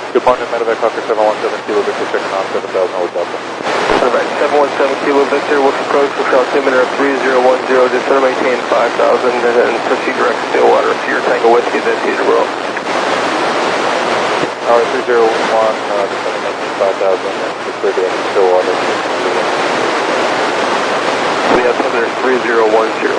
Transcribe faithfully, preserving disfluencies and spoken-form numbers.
Good morning, Medevac Hawker seven one seven Kilo Victor, checking on seven thousand over Delta. Alright, seven one seven Kilo Victor, we'll approach with altimeter of three zero one zero, just to maintain five thousand and then proceed direct to Stillwater to your Tango Whiskey, then Peterborough. Alright, three zero one, uh, just to maintain five thousand and proceed direct to Stillwater. The altimeter is three zero one zero.